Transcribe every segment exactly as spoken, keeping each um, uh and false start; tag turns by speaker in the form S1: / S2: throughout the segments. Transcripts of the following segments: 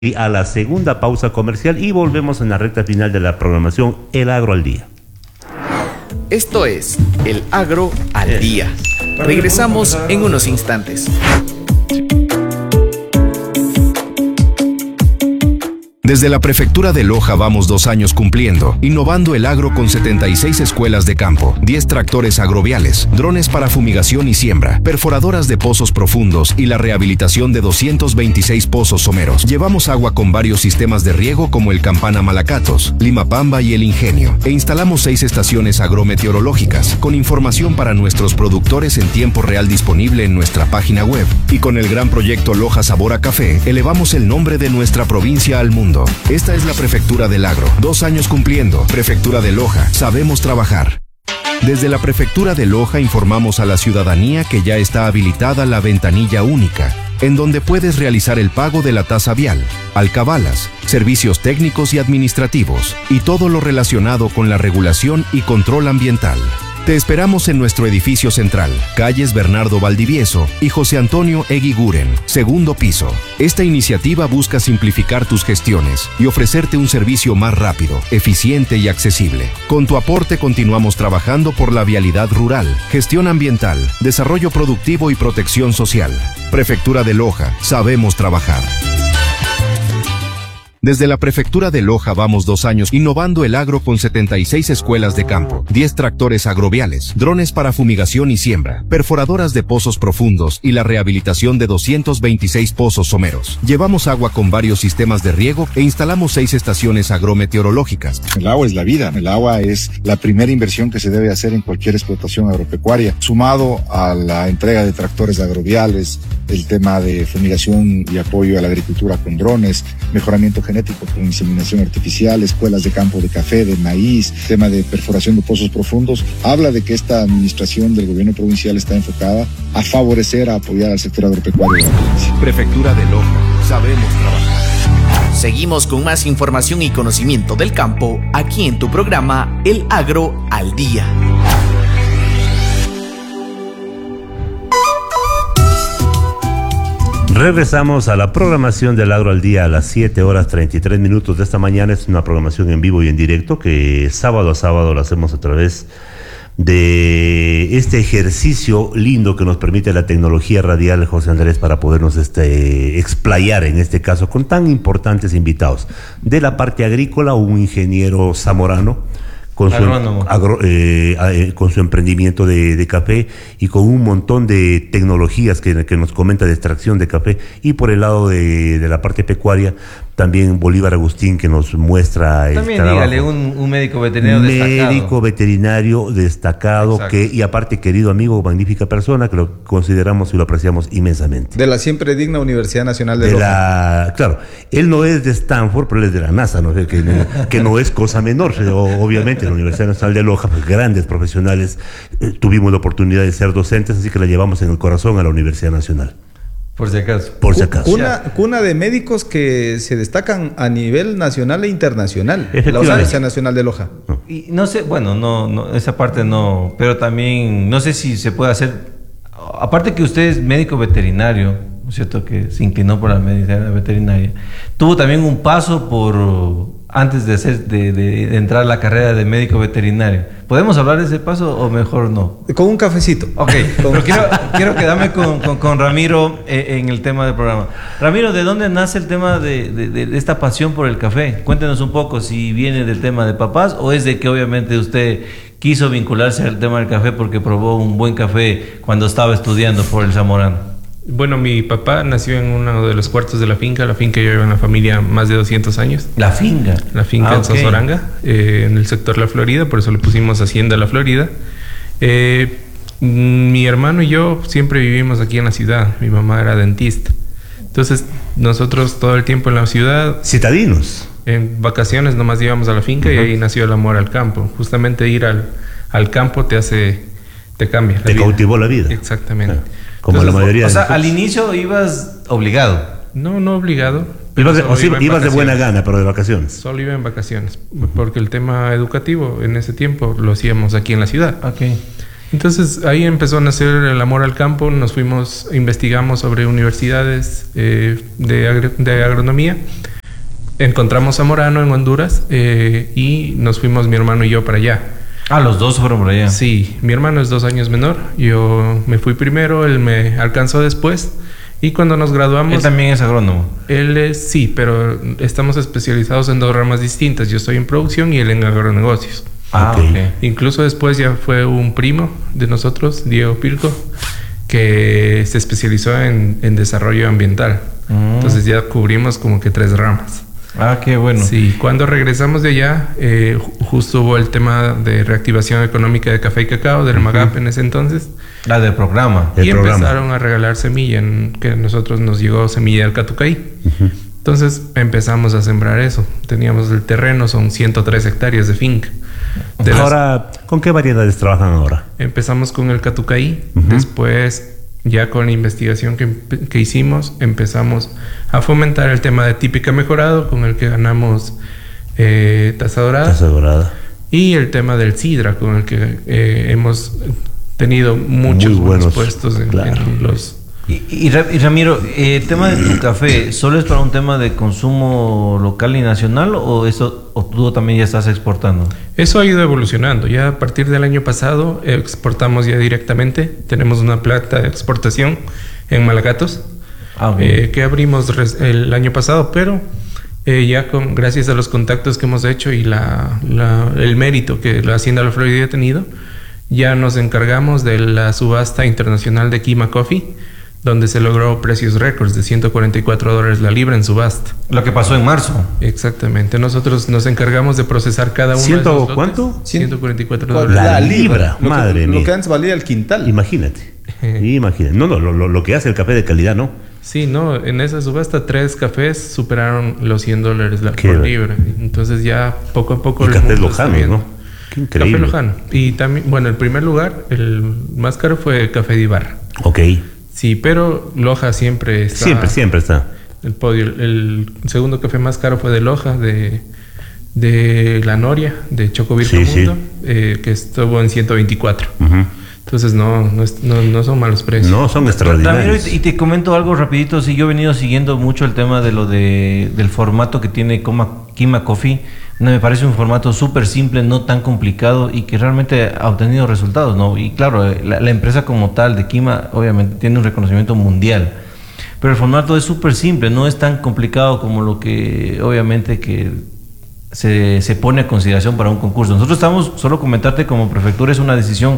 S1: Y a la segunda pausa comercial y volvemos en la recta final de la programación El Agro al Día.
S2: Esto es El Agro al Día. Regresamos en unos instantes.
S3: Desde la Prefectura de Loja vamos dos años cumpliendo, innovando el agro con setenta y seis escuelas de campo, diez tractores agroviales, drones para fumigación y siembra, perforadoras de pozos profundos y la rehabilitación de doscientos veintiséis pozos someros. Llevamos agua con varios sistemas de riego como el Campana Malacatos, Limapamba y El Ingenio, e instalamos seis estaciones agrometeorológicas, con información para nuestros productores en tiempo real disponible en nuestra página web. Y con el gran proyecto Loja Sabor a Café, elevamos el nombre de nuestra provincia al mundo. Esta es la Prefectura del Agro, dos años cumpliendo. Prefectura de Loja, sabemos trabajar. Desde la Prefectura de Loja informamos a la ciudadanía que ya está habilitada la ventanilla única, en donde puedes realizar el pago de la tasa vial, alcabalas, servicios técnicos y administrativos, y todo lo relacionado con la regulación y control ambiental. Te esperamos en nuestro edificio central, calles Bernardo Valdivieso y José Antonio Eguiguren, segundo piso. Esta iniciativa busca simplificar tus gestiones y ofrecerte un servicio más rápido, eficiente y accesible. Con tu aporte continuamos trabajando por la vialidad rural, gestión ambiental, desarrollo productivo y protección social. Prefectura de Loja, sabemos trabajar. Desde la Prefectura de Loja vamos dos años innovando el agro con setenta y seis escuelas de campo, diez tractores agroviales, drones para fumigación y siembra, perforadoras de pozos profundos y la rehabilitación de doscientos veintiséis pozos someros. Llevamos agua con varios sistemas de riego e instalamos seis estaciones agrometeorológicas.
S4: El agua es la vida, el agua es la primera inversión que se debe hacer en cualquier explotación agropecuaria, sumado a la entrega de tractores agroviales, el tema de fumigación y apoyo a la agricultura con drones, mejoramiento genético con inseminación artificial, escuelas de campo de café, de maíz, tema de perforación de pozos profundos, habla de que esta administración del gobierno provincial está enfocada a favorecer, a apoyar al sector agropecuario de la provincia.
S3: Prefectura de Loja, sabemos trabajar.
S2: Seguimos con más información y conocimiento del campo aquí en tu programa El Agro al Día.
S1: Regresamos a la programación del Agro al Día a las siete horas treinta y tres minutos de esta mañana. Es una programación en vivo y en directo que sábado a sábado lo hacemos a través de este ejercicio lindo que nos permite la tecnología radial, José Andrés, para podernos este, explayar en este caso con tan importantes invitados. De la parte agrícola, un ingeniero zamorano, Con su, agro, eh, eh, con su emprendimiento de, de café y con un montón de tecnologías que, que nos comenta de extracción de café, y por el lado de, de la parte pecuaria también Bolívar Agustín, que nos muestra el
S5: también
S1: trabajo.
S5: Dígale, un, un médico veterinario
S1: médico
S5: destacado
S1: médico veterinario destacado.
S5: Exacto.
S1: Que y aparte querido amigo, magnífica persona que lo consideramos y lo apreciamos inmensamente.
S6: De la siempre digna Universidad Nacional de,
S1: de
S6: Loja.
S1: La, claro, él no es de Stanford, pero él es de la NASA, ¿no? que, no, que no es cosa menor. Obviamente la Universidad Nacional de Loja, pues grandes profesionales, eh, tuvimos la oportunidad de ser docentes, así que la llevamos en el corazón a la Universidad Nacional.
S5: Por si acaso.
S1: Por si acaso.
S6: Cuna, cuna de médicos que se destacan a nivel nacional e internacional. La Universidad Nacional de Loja.
S1: No.
S5: Y no sé, bueno, no, no, esa parte no, pero también no sé si se puede hacer, aparte que usted es médico veterinario, ¿no es cierto? Que se inclinó por la medicina veterinaria. Tuvo también un paso por, antes de, hacer, de, de, de entrar a la carrera de médico veterinario. ¿Podemos hablar de ese paso o mejor no?
S6: Con un cafecito.
S5: Ok, pero quiero, quiero quedarme con, con, con Ramiro eh, en el tema del programa. Ramiro, ¿de dónde nace el tema de, de, de esta pasión por el café? Cuéntenos un poco si viene del tema de papás o es de que obviamente usted quiso vincularse al tema del café porque probó un buen café cuando estaba estudiando por el Zamorano.
S7: Bueno, mi papá nació en uno de los cuartos de la finca. La finca lleva en la familia más de doscientos años.
S5: ¿La finca?
S7: La finca
S5: ah,
S7: en
S5: okay.
S7: Sozoranga, eh, en el sector La Florida, por eso le pusimos Hacienda La Florida. Eh, mi hermano y yo siempre vivimos aquí en la ciudad. Mi mamá era dentista. Entonces, nosotros todo el tiempo en la ciudad...
S1: Citadinos.
S7: En vacaciones nomás íbamos a la finca uh-huh. y ahí nació el amor al campo. Justamente ir al, al campo te hace... te cambia la
S1: Te
S7: vida.
S1: cautivó la vida.
S7: Exactamente.
S1: Ah. Como
S5: Entonces,
S1: la mayoría
S5: o
S1: de
S5: sea,
S1: nosotros.
S5: al inicio ibas obligado.
S7: No, no obligado.
S1: Ibas de, o sea, ibas de buena gana, pero de vacaciones.
S7: Solo iba en vacaciones, porque el tema educativo en ese tiempo lo hacíamos aquí en la ciudad.
S5: Okay.
S7: Entonces ahí empezó a nacer el amor al campo. Nos fuimos, investigamos sobre universidades eh, de, agri- de agronomía encontramos Zamorano en Honduras eh, y nos fuimos mi hermano y yo para allá.
S5: Ah, los dos fueron por allá.
S7: Sí, mi hermano es dos años menor. Yo me fui primero, él me alcanzó después. Y cuando nos graduamos...
S5: Él también es agrónomo.
S7: Él es, sí, pero estamos especializados en dos ramas distintas. Yo estoy en producción y él en agronegocios.
S5: Ah,
S1: Ok.
S5: ok.
S7: Incluso después ya fue un primo de nosotros, Diego Pilco, que se especializó en, en desarrollo ambiental.
S5: Mm.
S7: Entonces ya cubrimos como que tres ramas.
S5: Ah, qué bueno.
S7: Sí, cuando regresamos de allá, eh, ju- justo hubo el tema de reactivación económica de café y cacao, del MAGAP en ese entonces.
S5: La del programa.
S1: El
S7: y
S1: programa.
S7: empezaron a regalar semilla, en, que a nosotros nos llegó semilla del catucaí. Entonces empezamos a sembrar eso. Teníamos el terreno, son ciento tres hectáreas de finca. De las-
S1: Ahora, ¿con qué variedades trabajan ahora?
S7: empezamos con el catucaí,
S1: Ujú.
S7: después ya con la investigación que, empe- que hicimos empezamos a fomentar el tema de típica mejorado, con el que ganamos eh, taza dorada,
S1: Taza dorada.
S7: y el tema del sidra, con el que eh, hemos tenido muchos
S1: Muy
S7: buenos,
S1: buenos,
S7: puestos en,
S1: claro.
S7: en los...
S5: Y, y Ra- y Ramiro, eh, el tema de tu café, ¿solo es para un tema de consumo local y nacional o eso o tú también ya estás exportando?
S7: Eso ha ido evolucionando. Ya a partir del año pasado eh, exportamos ya directamente. Tenemos una planta de exportación en Malagatos.
S5: Ah, ok.
S7: eh, que abrimos res- el año pasado, pero eh, ya con gracias a los contactos que hemos hecho y la, la- el mérito que la Hacienda de la Florida ha tenido, ya nos encargamos de la subasta internacional de Kima Coffee, donde se logró precios récords de ciento cuarenta y cuatro dólares la libra en subasta.
S5: Lo que pasó en marzo.
S7: Exactamente. Nosotros nos encargamos de procesar cada uno
S1: ¿Ciento
S7: de esos lotes.
S1: cuánto?
S7: ciento cuarenta y cuatro
S6: La,
S7: dólares.
S1: La
S6: libra.
S1: libra,
S6: Lo que-
S1: madre
S6: Lo
S1: mía.
S6: que antes valía el quintal.
S1: Imagínate. Imagínate. No, no, lo, lo- lo que hace el café de calidad, ¿no?
S7: Sí, no, en esa subasta tres cafés superaron los cien dólares la,
S1: Qué
S7: por
S1: va-
S7: libra. Entonces ya poco a poco
S1: Y
S7: el
S1: cafés
S7: mundo está
S1: lojanos,
S7: viendo.
S1: ¿no? Qué increíble.
S7: Café lojano. Y también, bueno, el primer lugar, el más caro fue Café de Ibarra.
S1: Ok.
S7: Sí, pero Loja siempre está...
S1: Siempre, siempre está.
S7: El podio. El segundo café más caro fue de Loja, de, de La Noria, de Chocovirco
S1: Sí, sí.
S7: Mundo, eh, que estuvo en ciento veinticuatro.
S1: Ujú.
S7: Entonces no, no, es- no, no son malos precios.
S1: No, son
S5: Ramiro,
S1: extraordinarios.
S5: y te comento algo rapidito, sí, yo he venido siguiendo mucho el tema de lo de, del formato que tiene Coma- Kima Coffee. Me parece un formato súper simple, no tan complicado y que realmente ha obtenido resultados, ¿no? Y claro, eh, la, la empresa como tal de Kima obviamente tiene un reconocimiento mundial, pero el formato es súper simple, no es tan complicado como lo que obviamente que se, se pone a consideración para un concurso. Nosotros estamos, solo comentarte como prefectura, es una decisión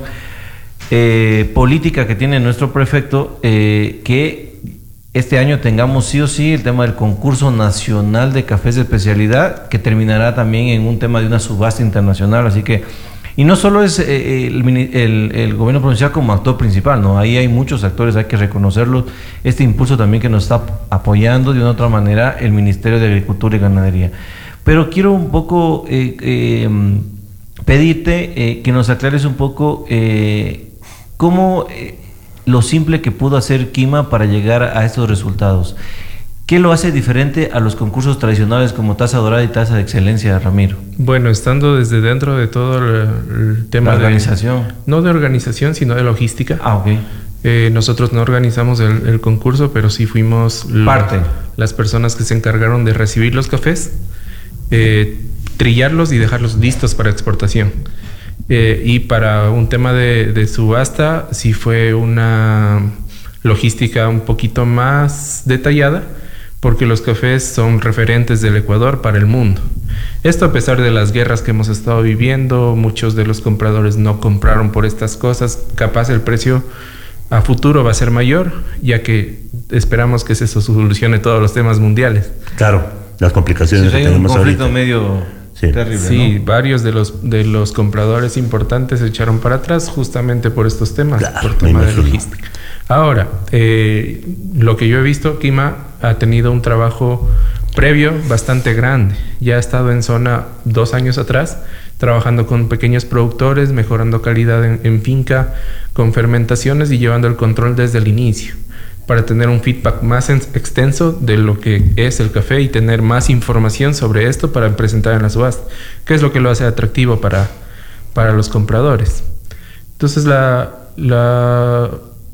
S5: eh, política que tiene nuestro prefecto, eh, que este año tengamos sí o sí el tema del concurso nacional de cafés de especialidad, que terminará también en un tema de una subasta internacional. Así que, y no solo es eh, el, mini- el- el gobierno provincial como actor principal, no, ahí hay muchos actores, hay que reconocerlos. Este impulso también que nos está apoyando de una u otra manera el Ministerio de Agricultura y Ganadería. Pero quiero un poco eh, eh, pedirte eh, que nos aclares un poco eh, cómo eh, lo simple que pudo hacer Kima para llegar a estos resultados. ¿Qué lo hace diferente a los concursos tradicionales como Taza Dorada y Taza de Excelencia, Ramiro?
S7: Bueno, estando desde dentro de todo el, el tema
S5: La organización.
S7: de... No de organización, sino de logística.
S5: Ah, ok.
S7: Eh, nosotros no organizamos el, el concurso, pero sí fuimos los-
S5: Parte.
S7: las personas que se encargaron de recibir los cafés, eh, trillarlos y dejarlos listos para exportación. Eh, y para un tema de, de subasta, sí fue una logística un poquito más detallada, porque los cafés son referentes del Ecuador para el mundo. Esto a pesar de las guerras que hemos estado viviendo, muchos de los compradores no compraron por estas cosas, capaz el precio a futuro va a ser mayor, ya que esperamos que se solucione todos los temas mundiales.
S1: Claro, las complicaciones
S5: Sí,
S1: que
S5: hay un
S1: tenemos
S5: conflicto
S1: ahorita.
S5: medio
S1: Sí.
S5: terrible,
S7: Sí,
S5: ¿no?
S7: varios de los de los compradores importantes se echaron para atrás justamente por estos temas,
S1: Claro,
S7: por
S1: me
S7: tema de
S1: imagino.
S7: logística. Ahora, eh, lo que yo he visto, Kima ha tenido un trabajo previo bastante grande. Ya ha estado en zona dos años atrás, trabajando con pequeños productores, mejorando calidad en, en finca, con fermentaciones y llevando el control desde el inicio, para tener un feedback más en- extenso de lo que es el café y tener más información sobre esto para presentar en la subasta, que es lo que lo hace atractivo para, para los compradores. Entonces, la, la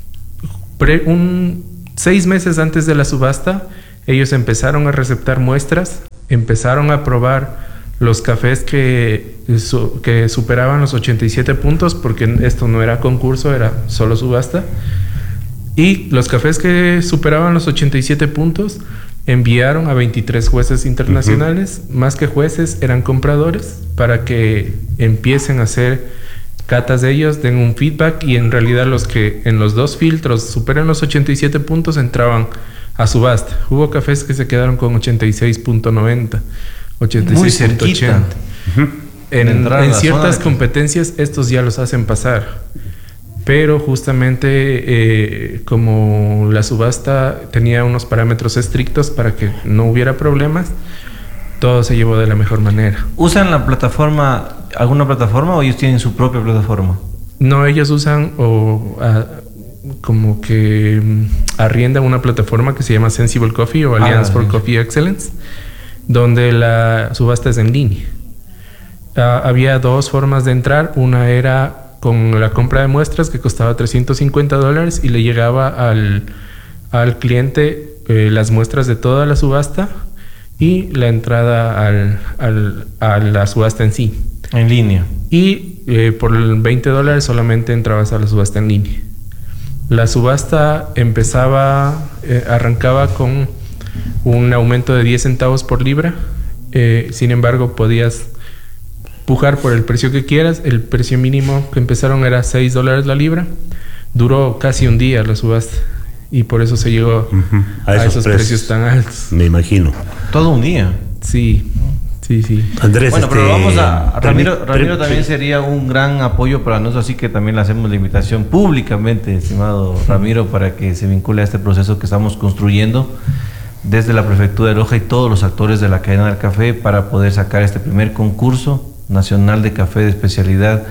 S7: pre- un, seis meses antes de la subasta, ellos empezaron a receptar muestras empezaron a probar los cafés que, su, que superaban los ochenta y siete puntos, porque esto no era concurso, era solo subasta. Y los cafés que superaban los ochenta y siete puntos enviaron a veintitrés jueces internacionales, uh-huh. más que jueces, eran compradores, para que empiecen a hacer catas de ellos, den un feedback, y en realidad los que en los dos filtros superan los ochenta y siete puntos entraban a subasta. Hubo cafés que se quedaron con ochenta y seis punto noventa, ochenta y seis punto ochenta. Uh-huh. En, en ciertas competencias estos ya los hacen pasar, pero justamente eh, como la subasta tenía unos parámetros estrictos para que no hubiera problemas, todo se llevó de la mejor manera.
S5: ¿Usan la plataforma, alguna plataforma, o ellos tienen su propia plataforma?
S7: No, ellos usan o a, como que um, arriendan una plataforma que se llama Sensible Coffee o Alliance ah, for Coffee Excellence, donde la subasta es en línea. Uh, había dos formas de entrar. Una era con la compra de muestras, que costaba trescientos cincuenta dólares, y le llegaba al, al cliente eh, las muestras de toda la subasta y la entrada al, al, a la subasta en sí.
S5: En línea.
S7: Y eh, por veinte dólares solamente entrabas a la subasta en línea. La subasta empezaba, eh, arrancaba con un aumento de diez centavos por libra. Eh, sin embargo, podías pujar por el precio que quieras. El precio mínimo que empezaron era seis dólares la libra. Duró casi un día la subasta, y por eso se llegó uh-huh. a, a esos, esos precios, precios tan altos.
S1: Me imagino.
S5: Todo un día.
S7: Sí, sí, sí.
S5: Andrés, bueno, este, pero vamos a... Ramiro, Ramiro también sería un gran apoyo para nosotros, así que también le hacemos la invitación públicamente, estimado Ramiro, para que se vincule a este proceso que estamos construyendo desde la Prefectura de Loja y todos los actores de la cadena del café, para poder sacar este primer concurso nacional de café de especialidad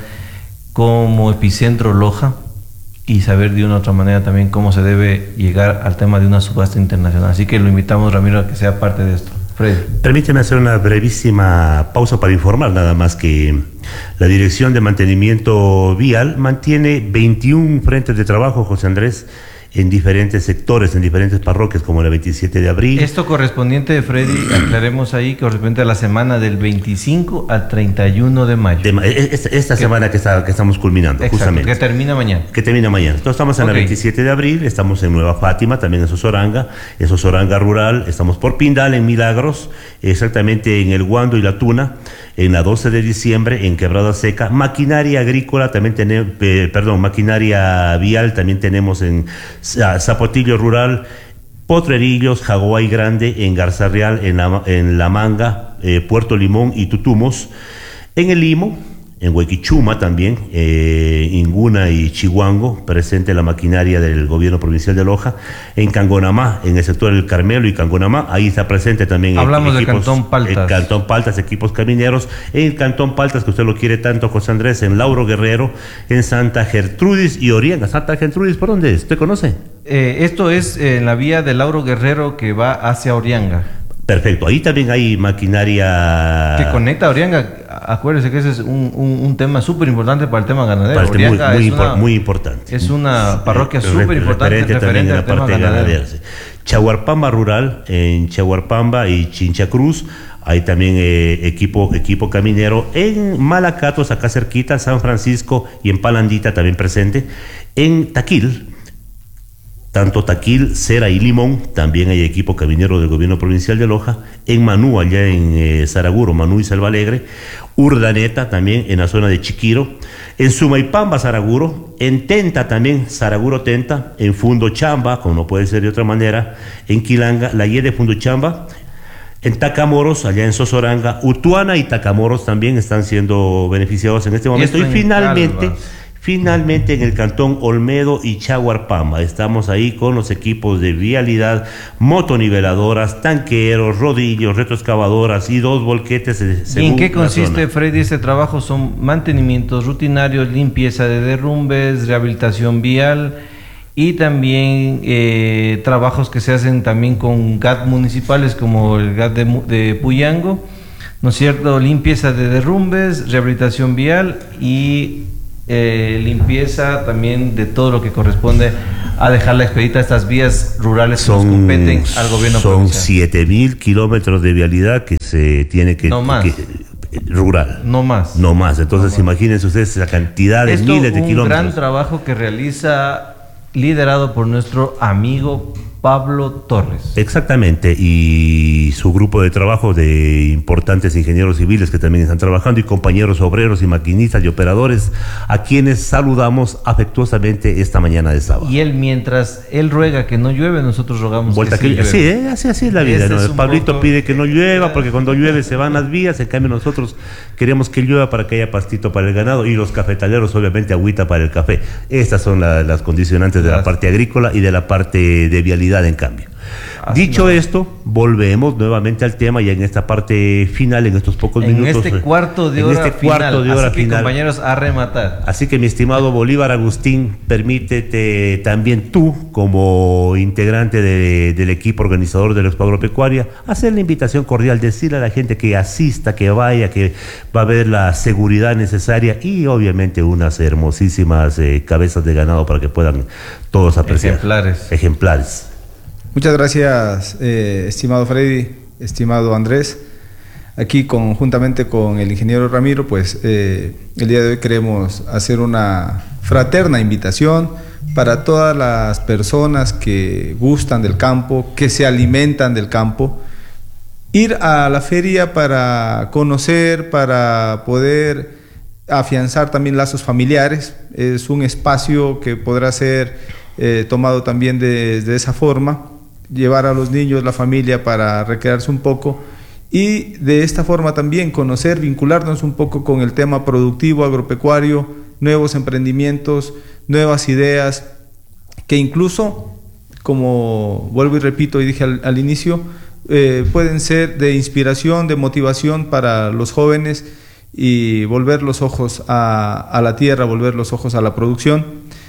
S5: como epicentro Loja, y saber de una u otra manera también cómo se debe llegar al tema de una subasta internacional. Así que lo invitamos, Ramiro, a que sea parte de esto. Freddy.
S1: Permíteme hacer una brevísima pausa para informar nada más que la Dirección de Mantenimiento Vial mantiene veintiún frentes de trabajo, José Andrés, en diferentes sectores, en diferentes parroquias, como la veintisiete de abril.
S5: Esto correspondiente, Freddy, aclaremos ahí, correspondiente a la semana del veinticinco al treinta y uno de mayo.
S1: De, esta esta semana que, está, que estamos culminando,
S5: exacto,
S1: justamente.
S5: Que termina mañana.
S1: Que termina mañana. Entonces estamos en okay. la veintisiete de abril, estamos en Nueva Fátima, también en Sosoranga, en Sosoranga Rural, estamos por Pindal, en Milagros, exactamente en El Guando y La Tuna, en la doce de diciembre, en Quebrada Seca. Maquinaria agrícola también tenemos, eh, perdón, maquinaria vial también tenemos en Zapotillo Rural, Potrerillos, Jaguay Grande, en Garza Real, en La, en La Manga, eh, Puerto Limón y Tutumos. En el Limo, en Huequichuma también, eh, Inguna y Chihuango, presente la maquinaria del gobierno provincial de Loja. En Cangonamá, en el sector del Carmelo y Cangonamá, ahí está presente también.
S5: Hablamos del Cantón Paltas.
S1: El Cantón Paltas, equipos camineros. En el Cantón Paltas, que usted lo quiere tanto, José Andrés, en Lauro Guerrero, en Santa Gertrudis y Orianga. ¿Santa Gertrudis por dónde es? ¿Usted conoce?
S5: Eh, esto es en la vía de Lauro Guerrero que va hacia Orianga.
S1: Perfecto, ahí también hay maquinaria
S5: que conecta a Orianga. Acuérdese que ese es un, un, un tema súper importante para el tema ganadero.
S1: Parte Orianga muy, muy, es una, muy importante.
S5: Es una parroquia súper importante,
S1: referente también en la parte ganadera. Chahuarpamba Rural, en Chahuarpamba y Chinchacruz, hay también eh, equipo, equipo caminero. En Malacatos, acá cerquita, San Francisco, y en Palandita también presente. En Taquil, tanto Taquil, Cera y Limón, también hay equipo caminero del gobierno provincial de Loja. En Manú, allá en eh, Saraguro, Manú y Selva Alegre. Urdaneta, también en la zona de Chiquiro. En Sumaipamba, Saraguro. En Tenta también, Saraguro Tenta. En Fundo Chamba, como no puede ser de otra manera. En Quilanga, la Y de Fundo Chamba. En Tacamoros, allá en Sosoranga. Utuana y Tacamoros también están siendo beneficiados en este momento. Y, y finalmente... Calvas. Finalmente en el Cantón Olmedo y Chahuarpamba estamos ahí con los equipos de vialidad, motoniveladoras, tanqueros, rodillos, retroexcavadoras y dos volquetes.
S5: ¿Y en qué consiste, Freddy, este trabajo? Son mantenimientos rutinarios, limpieza de derrumbes, rehabilitación vial y también eh, trabajos que se hacen también con G A T municipales como el G A T de, de Puyango, ¿no es cierto? Limpieza de derrumbes, rehabilitación vial y... Eh, limpieza también de todo lo que corresponde a dejar la expedita a estas vías rurales
S1: son,
S5: que nos competen al gobierno
S1: son
S5: provincial?
S1: siete mil kilómetros de vialidad que se tiene que...
S5: No más.
S1: que, rural.
S5: No más.
S1: No más. Entonces, no más. Imagínense ustedes esa cantidad de
S5: Esto,
S1: miles de
S5: un
S1: kilómetros.
S5: Un gran trabajo que realiza, liderado por nuestro amigo Pablo Torres.
S1: Exactamente, y su grupo de trabajo de importantes ingenieros civiles que también están trabajando, y compañeros obreros y maquinistas y operadores, a quienes saludamos afectuosamente esta mañana de sábado.
S5: Y él, mientras él ruega que no llueve, nosotros rogamos
S1: Vuelta
S5: que sí
S1: que, sí, ¿eh? así, así es la vida, ¿no?
S5: Es
S1: Pablito
S5: poco...
S1: pide que no llueva, porque cuando llueve se van las vías, en cambio nosotros queremos que llueva para que haya pastito para el ganado, y los cafetaleros obviamente agüita para el café. Estas son la, las condicionantes de la parte agrícola y de la parte de vialidad, en cambio. Así Dicho no. esto, volvemos nuevamente al tema ya en esta parte final, en estos pocos
S5: en
S1: minutos.
S5: Este cuarto de
S1: en
S5: hora
S1: este
S5: final.
S1: cuarto de hora
S5: Así que,
S1: final.
S5: compañeros, a rematar.
S1: Así que, mi estimado Bolívar Agustín, permítete también tú, como integrante de, del equipo organizador de la Expo Agropecuaria, hacer la invitación cordial, decirle a la gente que asista, que vaya, que va a haber la seguridad necesaria y obviamente unas hermosísimas eh, cabezas de ganado para que puedan todos apreciar.
S5: Ejemplares.
S1: Ejemplares.
S6: Muchas gracias, eh, estimado Freddy, estimado Andrés. Aquí conjuntamente con el ingeniero Ramiro, pues eh, el día de hoy queremos hacer una fraterna invitación para todas las personas que gustan del campo, que se alimentan del campo, ir a la feria para conocer, para poder afianzar también lazos familiares. Es un espacio que podrá ser eh, tomado también de, de esa forma, llevar a los niños, la familia, para recrearse un poco y de esta forma también conocer, vincularnos un poco con el tema productivo, agropecuario, nuevos emprendimientos, nuevas ideas, que incluso, como vuelvo y repito y dije al, al inicio, eh, pueden ser de inspiración, de motivación para los jóvenes y volver los ojos a, a la tierra, volver los ojos a la producción.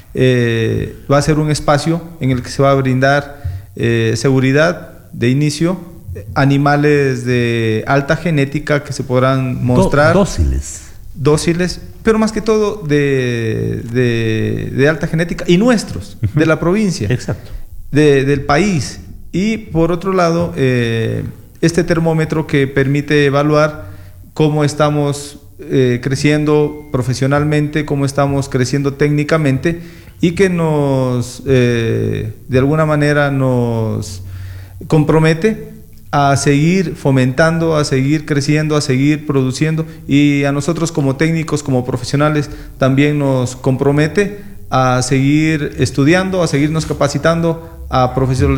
S6: Eh, va a ser un espacio en el que se va a brindar Eh, seguridad de inicio, animales de alta genética que se podrán mostrar.
S1: Do, dóciles.
S6: Dóciles, pero más que todo de, de, de alta genética y nuestros, uh-huh. de la provincia.
S1: Exacto.
S6: De, del país. Y por otro lado, eh, este termómetro que permite evaluar cómo estamos eh, creciendo profesionalmente, cómo estamos creciendo técnicamente, y que nos, eh, de alguna manera, nos compromete a seguir fomentando, a seguir creciendo, a seguir produciendo, y a nosotros como técnicos, como profesionales, también nos compromete a seguir estudiando, a seguirnos capacitando, a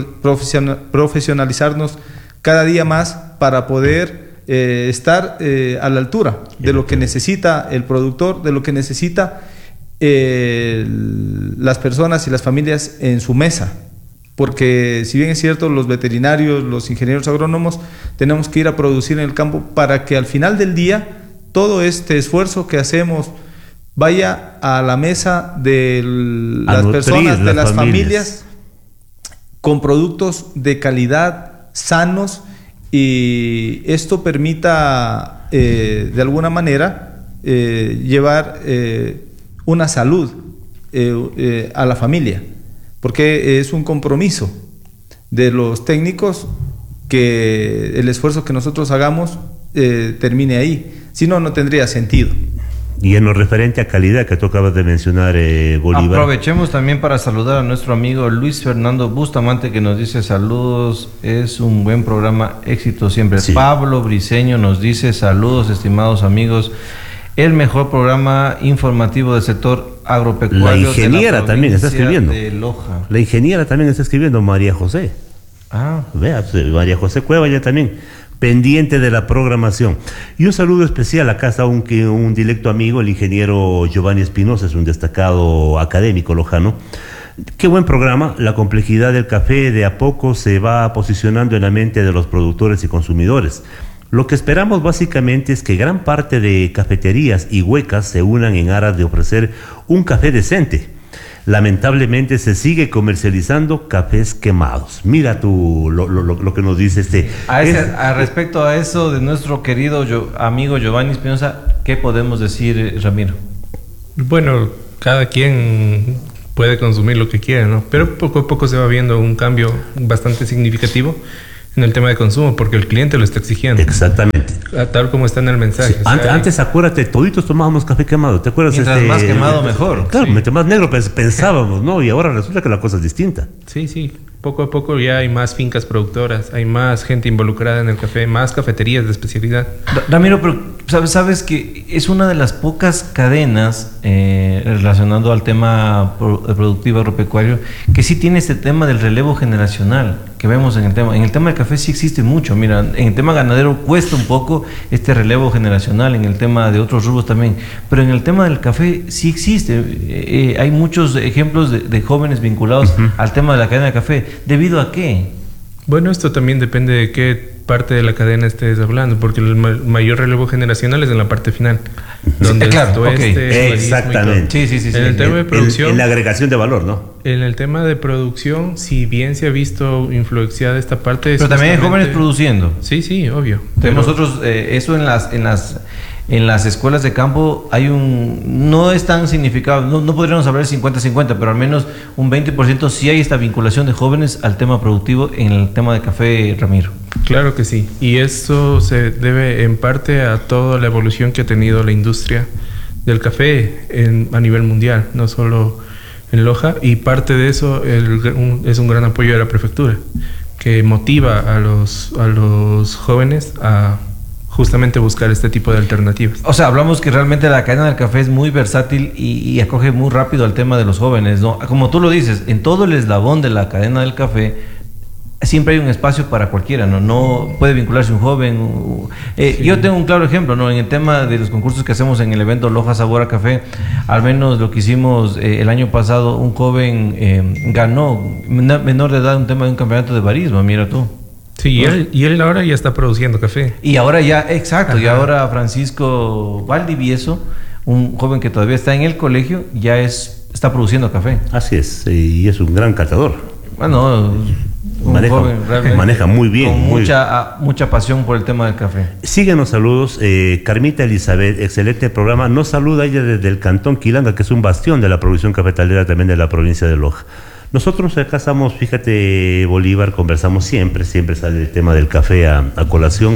S6: profesionalizarnos cada día más para poder eh, estar eh, a la altura de lo que necesita el productor, de lo que necesita Eh, las personas y las familias en su mesa, porque si bien es cierto, los veterinarios, los ingenieros agrónomos, tenemos que ir a producir en el campo para que al final del día todo este esfuerzo que hacemos vaya a la mesa de las nutrir, personas, de las, las familias. familias, con productos de calidad, sanos, y esto permita eh, de alguna manera eh, llevar eh, una salud eh, eh, a la familia, porque es un compromiso de los técnicos que el esfuerzo que nosotros hagamos eh, termine ahí, si no, no tendría sentido.
S1: Y en lo referente a calidad que tú acabas de mencionar, eh, Bolívar.
S5: Aprovechemos también para saludar a nuestro amigo Luis Fernando Bustamante, que nos dice saludos, es un buen programa, éxito siempre. Sí. Pablo Briceño nos dice saludos, estimados amigos, el mejor programa informativo del sector agropecuario.
S1: La ingeniera
S5: de la
S1: también está escribiendo.
S5: De Loja.
S1: La ingeniera también está escribiendo, María José.
S5: Ah.
S1: Vea, María José Cueva ya también, pendiente de la programación. Y un saludo especial, acá está un, un directo amigo, el ingeniero Giovanni Espinosa, es un destacado académico lojano. Qué buen programa, la complejidad del café de a poco se va posicionando en la mente de los productores y consumidores. Lo que esperamos básicamente es que gran parte de cafeterías y huecas se unan en aras de ofrecer un café decente. Lamentablemente se sigue comercializando cafés quemados. Mira tú lo, lo, lo que nos dice este...
S5: A, ese,
S1: es,
S5: a respecto a eso de nuestro querido yo, amigo Giovanni Espinosa, ¿qué podemos decir, Ramiro?
S7: Bueno, cada quien puede consumir lo que quiera, ¿no? Pero poco a poco se va viendo un cambio bastante significativo en el tema de consumo, porque el cliente lo está exigiendo.
S1: Exactamente.
S7: Tal como está en el mensaje.
S1: Sí,
S7: O sea,
S1: antes,
S7: hay-
S1: antes, acuérdate, toditos tomábamos café quemado. ¿Te acuerdas?
S5: Mientras más quemado, mejor.
S1: Claro,
S5: Sí.
S1: mientras más negro pens- pensábamos, ¿no? Y ahora resulta que la cosa es distinta.
S7: Sí, sí. Poco a poco ya hay más fincas productoras, hay más gente involucrada en el café, más cafeterías de especialidad.
S5: Ra- Ramiro, pero sabes, sabes que es una de las pocas cadenas eh, relacionado al tema pro- productivo agropecuario que sí tiene este tema del relevo generacional que vemos en el tema. En el tema del café sí existe mucho. Mira, en el tema ganadero cuesta un poco este relevo generacional, en el tema de otros rubros también, pero en el tema del café sí existe. Eh, eh, hay muchos ejemplos de, de jóvenes vinculados uh-huh. al tema de la cadena de café. ¿Debido a qué?
S7: Bueno, esto también depende de qué parte de la cadena estés hablando, porque el ma- mayor relevo generacional es en la parte final, donde
S5: claro,
S7: el tueste,
S5: ok.
S7: el marismo y
S1: Exactamente.
S7: todo.
S5: Sí, sí, sí, sí.
S7: En el tema de
S1: En-
S7: producción,
S1: En, en la agregación de valor, ¿no?
S7: en el tema de producción, si bien se ha visto influenciada esta parte,
S5: Pero también hay
S7: justamente-
S5: jóvenes produciendo.
S7: Sí, sí, obvio.
S5: Tenemos
S7: Pero-
S5: nosotros eh, eso en las en las en las escuelas de campo hay un no es tan significado, no, no podríamos hablar cincuenta cincuenta, pero al menos un veinte por ciento sí hay esta vinculación de jóvenes al tema productivo en el tema de café, Ramiro.
S7: Claro que sí, y esto se debe en parte a toda la evolución que ha tenido la industria del café en, a nivel mundial, no solo en Loja, y parte de eso el- un- es un gran apoyo de la prefectura, que motiva a los, a los jóvenes a justamente buscar este tipo de alternativas.
S5: O sea, hablamos que realmente la cadena del café es muy versátil y, y acoge muy rápido al tema de los jóvenes, ¿no? Como tú lo dices, en todo el eslabón de la cadena del café siempre hay un espacio para cualquiera, ¿no? No puede vincularse un joven. o- eh,
S7: Sí.
S5: Yo tengo un claro ejemplo, ¿no? En el tema de los concursos que hacemos en el evento Loja Sabor a Café, al menos lo que hicimos eh, el año pasado, un joven eh, ganó, mena- menor de edad, un tema de un campeonato de barismo, mira tú.
S7: Sí, y él, y él ahora ya está produciendo café.
S5: Y ahora ya, exacto, y
S7: Ajá.
S5: ahora Francisco Valdivieso, un joven que todavía está en el colegio, ya es está produciendo café.
S1: Así es, y es un gran catador.
S5: Bueno, un
S1: Maneja-
S5: joven realmente
S1: maneja muy bien,
S5: con
S1: muy-
S5: mucha, ah, mucha pasión por el tema del café.
S1: Síguenos, saludos. Eh, Carmita Elizabeth, excelente programa. Nos saluda ella desde el Cantón Quilanga, que es un bastión de la producción cafetalera también de la provincia de Loja. Nosotros acá estamos, fíjate, Bolívar, conversamos siempre, siempre sale el tema del café a, a colación,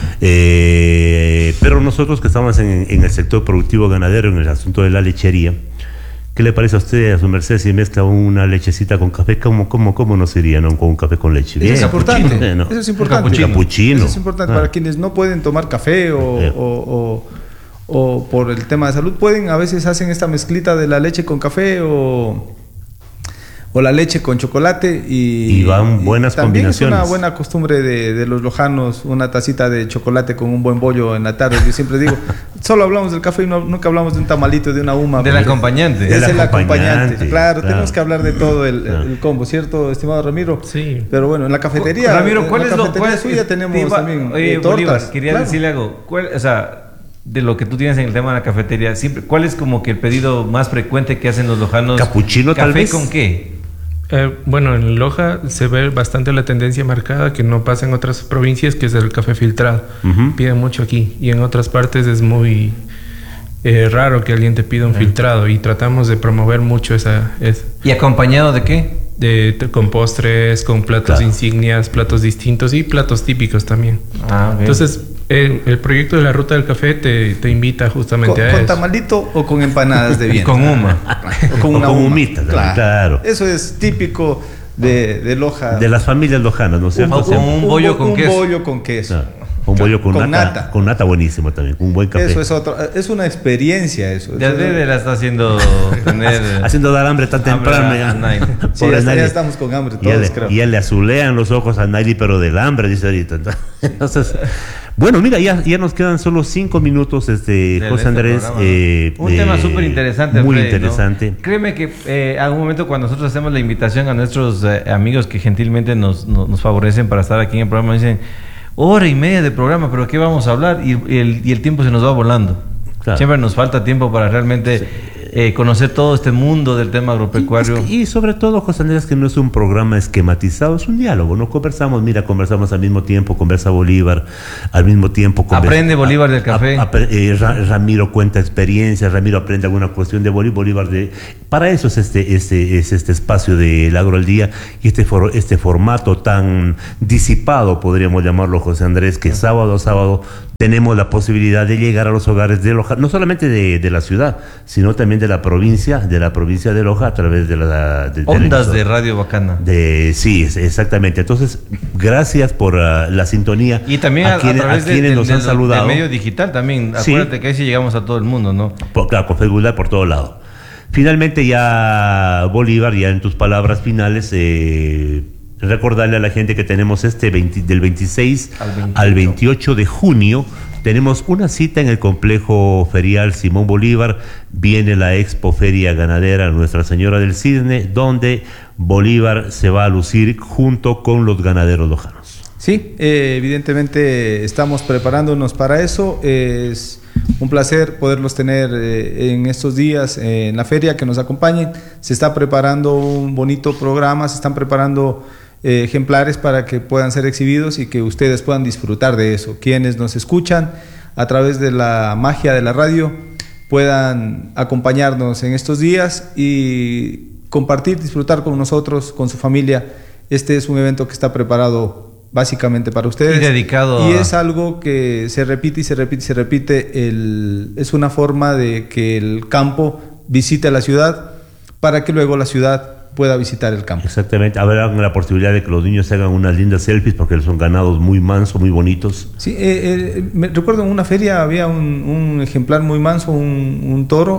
S1: eh, pero nosotros que estamos en, en el sector productivo ganadero, en el asunto de la lechería, ¿qué le parece a usted, a su merced, si mezcla una lechecita con café? ¿Cómo, cómo, cómo nos iría, no? Con un café con leche.
S6: Eso es
S1: Bien,
S6: importante.
S1: capuchino, ¿no?
S6: Eso es importante.
S1: Capuchino. Capuchino.
S6: Eso es importante
S1: Ah.
S6: para quienes no pueden tomar café o,
S1: Eh.
S6: o- o- o por el tema de salud. Pueden, a veces hacen esta mezclita de la leche con café o, o la leche con chocolate y,
S1: Y van buenas
S6: también
S1: combinaciones.
S6: es una buena costumbre de, de los lojanos, una tacita de chocolate con un buen bollo en la tarde. Yo siempre digo, solo hablamos del café y no- nunca hablamos de un tamalito, de una huma.
S5: Del
S6: porque
S5: acompañante.
S6: Es
S1: Del
S6: el acompañante.
S1: acompañante,
S6: Claro,
S1: claro.
S6: tenemos que hablar de todo el,
S1: Claro.
S6: el combo, ¿cierto, estimado Ramiro?
S7: Sí.
S6: Pero bueno, en la cafetería,
S5: Ramiro, ¿cuál
S6: en
S5: es
S6: la
S5: lo
S6: cafetería
S5: cuál,
S6: suya tenemos
S5: te iba-
S6: también
S5: oye,
S6: eh, tortas.
S5: Bolívar, quería
S6: Claro.
S5: decirle algo. ¿Cuál, o sea, de lo que tú tienes en el tema de la cafetería, siempre, ¿cuál es como que el pedido más frecuente que hacen los lojanos?
S1: Capuchino, tal
S5: ¿Café
S1: vez.
S5: con qué?
S7: Eh, bueno, en Loja se ve bastante la tendencia marcada que no pasa en otras provincias, que es el café filtrado.
S1: Ujú.
S7: Piden mucho aquí, y en otras partes es muy eh, raro que alguien te pida un filtrado, y tratamos de promover mucho esa, es-
S5: ¿Y acompañado de qué?
S7: de, de- con postres, con platos
S1: Claro.
S7: insignias, platos distintos y platos típicos también.
S5: Ah, ok.
S7: Entonces, el, el proyecto de la ruta del café te, te invita justamente
S6: ¿Con,
S7: a
S6: con
S7: eso.
S6: tamalito o con empanadas de viento?
S5: Con huma.
S6: O con
S1: O
S6: una
S1: con
S6: huma.
S1: humita también, claro.
S6: Eso es típico de, de Loja.
S1: De las familias lojanas, ¿no es cierto?
S5: O con
S1: Siempre.
S5: un bollo con
S6: un
S5: queso.
S6: bollo con queso.
S1: Claro. Un bollo con,
S6: Con
S1: nata,
S6: nata.
S1: Con nata buenísimo también. Un buen café.
S6: Eso es otro, es una experiencia eso.
S5: De
S6: Eso es-
S5: adrede la está haciendo tener...
S1: Haciendo dar hambre tan
S5: Hambre
S1: temprano.
S5: a-
S1: ya.
S5: a Naili.
S6: Sí,
S1: Pobre
S6: ya, está-
S1: Naili.
S6: ya estamos con hambre
S1: Y ya
S6: todos,
S1: le,
S6: creo.
S1: y ya le azulean los ojos a Naili, pero del hambre, dice ahorita. Entonces, bueno, mira, ya, ya nos quedan solo cinco minutos, este,
S5: de
S1: José
S5: este
S1: Andrés.
S5: programa, ¿no?
S1: eh,
S5: un
S1: eh,
S5: tema súper interesante.
S1: Muy
S5: Freddy, ¿no?
S1: interesante.
S5: Créeme que eh, algún momento cuando nosotros hacemos la invitación a nuestros eh, amigos que gentilmente nos, nos, nos favorecen para estar aquí en el programa, dicen, hora y media de programa, pero ¿qué vamos a hablar? Y, y el, y el tiempo se nos va volando.
S1: Claro.
S5: Siempre nos falta tiempo para realmente eh, conocer todo este mundo del tema agropecuario.
S1: Y, es que, y sobre todo, José Andrés, que no es un programa esquematizado, es un diálogo, ¿no? Conversamos, mira, conversamos al mismo tiempo, conversa Bolívar, al mismo tiempo... Conversa,
S5: aprende Bolívar a, del café.
S1: A, a, eh, Ramiro cuenta experiencias, Ramiro aprende alguna cuestión de Bolívar, Bolívar de... Para eso es este, este, es este espacio del Agro al Día y este, for, este formato tan disipado, podríamos llamarlo, José Andrés, que sábado a sábado tenemos la posibilidad de llegar a los hogares de Loja, no solamente de, de la ciudad, sino también de la provincia, de la provincia de Loja, a través de la... De,
S5: Ondas de Radio Bacana.
S1: De, sí, exactamente. Entonces, gracias por uh, la sintonía.
S5: Y también a, a, quienes, a través a quienes de, nos de, han de, saludado. Del medio digital también, acuérdate sí. que ahí sí llegamos a todo el mundo, ¿no?
S1: Por, claro, con Facebook Live por todo lado. Finalmente ya, Bolívar, ya en tus palabras finales... Eh, recordarle a la gente que tenemos este veinte, del veintiséis al veintiocho. Al veintiocho de junio tenemos una cita en el complejo ferial Simón Bolívar. Viene la Expo Feria Ganadera Nuestra Señora del Cisne, donde Bolívar se va a lucir junto con los ganaderos lojanos.
S6: Sí, eh, evidentemente estamos preparándonos para eso. Es un placer poderlos tener eh, en estos días eh, en la feria, que nos acompañen. Se está preparando un bonito programa, se están preparando Eh, ejemplares para que puedan ser exhibidos y que ustedes puedan disfrutar de eso. Quienes nos escuchan a través de la magia de la radio puedan acompañarnos en estos días y compartir, disfrutar con nosotros, con su familia. Este es un evento que está preparado básicamente para ustedes.
S5: Y dedicado
S6: y
S5: a...
S6: es algo que se repite y se repite y se repite. El, es una forma de que el campo visite la ciudad para que luego la ciudad pueda visitar el campo.
S1: Exactamente, habrá la posibilidad de que los niños hagan unas lindas selfies porque son ganados muy mansos, muy bonitos.
S6: Sí, eh, eh, me recuerdo en una feria había un, un ejemplar muy manso, un, un toro,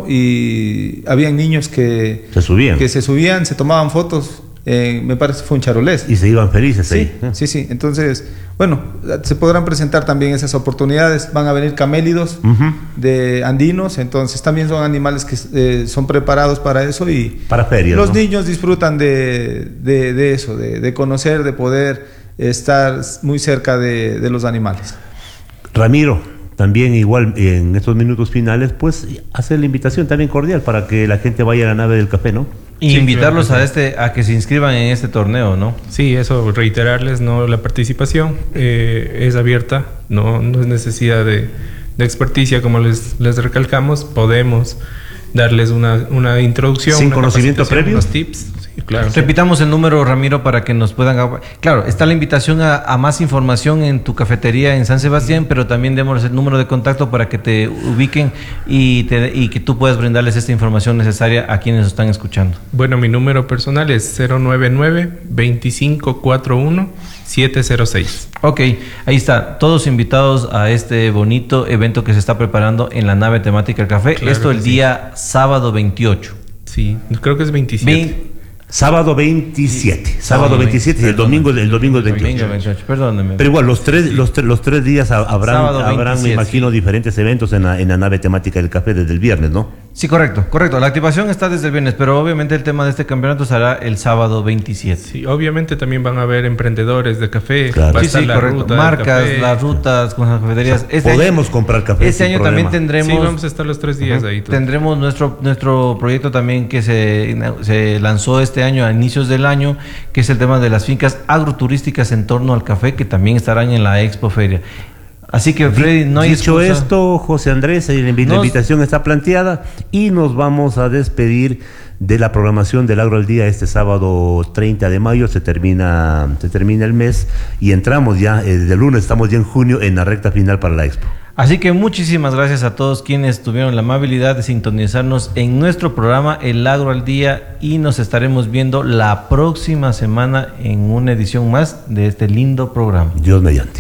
S6: y habían niños que
S1: se subían,
S6: que se subían, se tomaban fotos. Eh, me parece que fue un charolés.
S1: Y se iban felices
S6: sí,
S1: ahí.
S6: Sí, sí. Entonces, bueno, se podrán presentar también esas oportunidades. Van a venir camélidos uh-huh. de andinos, entonces también son animales que eh, son preparados para eso y
S1: para ferias,
S6: los
S1: ¿no?
S6: niños disfrutan de, de, de eso, de, de conocer, de poder estar muy cerca de, de los animales.
S1: Ramiro, también igual en estos minutos finales, pues hacer la invitación también cordial para que la gente vaya a la nave del café, ¿no?
S5: Y
S7: sí,
S5: invitarlos
S7: claro,
S5: a este a que se inscriban en este torneo, ¿no?
S7: Sí, eso, reiterarles, no, la participación eh, es abierta, no, no es necesidad de, de experticia, como les, les recalcamos, podemos darles una, una introducción.
S1: Sin
S7: una
S1: conocimiento previo.
S7: Unos tips. Sí, claro.
S5: Repitamos el número, Ramiro, para que nos puedan... Claro, está la invitación a, a más información en tu cafetería en San Sebastián, pero también démosles el número de contacto para que te ubiquen y, te, y que tú puedas brindarles esta información necesaria a quienes nos están escuchando.
S7: Bueno, mi número personal es cero nueve nueve, veinticinco cuarenta y uno, siete cero seis.
S5: Ok, ahí está, todos invitados a este bonito evento que se está preparando en la nave temática del café. Claro. Esto el día sí. sábado veintiocho.
S7: Sí, creo que es veintisiete.
S1: Ve Sábado veintisiete, sí. sábado veintisiete y el domingo, el domingo es veintiocho.
S5: veintiocho. Perdóneme.
S1: Pero igual, los tres, los, tre los tres días habrán, habrán me imagino, diferentes eventos en la, en la nave temática del café desde el viernes, ¿no?
S5: Sí, correcto, correcto. La activación está desde el viernes, pero obviamente el tema de este campeonato será el sábado veintisiete.
S7: Sí, obviamente también van a haber emprendedores de café.
S1: Claro.
S7: Va a
S5: sí, sí,
S7: la
S5: correcto.
S7: Ruta
S5: marcas,
S7: café.
S5: las rutas con las cafeterías.
S1: O sea,
S5: este
S1: podemos
S5: año,
S1: comprar café.
S5: Este año
S1: problema.
S5: también tendremos...
S7: Sí, vamos a estar los tres días uh-huh. ahí. Tú.
S5: Tendremos nuestro, nuestro proyecto también que se, se lanzó este año, a inicios del año, que es el tema de las fincas agroturísticas en torno al café, que también estarán en la Expo Feria. Así que, Freddy, no hay
S1: Dicho
S5: excusa.
S1: esto, José Andrés, la invitación nos... está planteada y nos vamos a despedir de la programación del Agro al Día este sábado treinta de mayo. Se termina, se termina el mes y entramos ya, eh, desde el lunes estamos ya en junio en la recta final para la Expo.
S5: Así que muchísimas gracias a todos quienes tuvieron la amabilidad de sintonizarnos en nuestro programa El Agro al Día, y nos estaremos viendo la próxima semana en una edición más de este lindo programa.
S1: Dios mediante.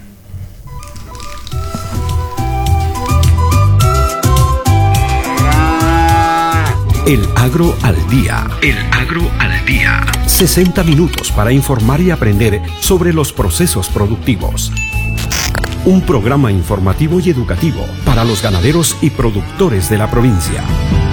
S3: El Agro al Día. El Agro al Día. sesenta minutos para informar y aprender sobre los procesos productivos. Un programa informativo y educativo para los ganaderos y productores de la provincia.